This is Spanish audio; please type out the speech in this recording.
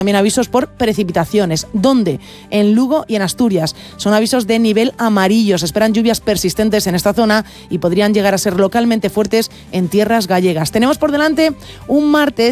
También avisos por precipitaciones. ¿Dónde? En Lugo y en Asturias. Son avisos de nivel amarillo. Se esperan lluvias persistentes en esta zona y podrían llegar a ser localmente fuertes en tierras gallegas. Tenemos por delante un martes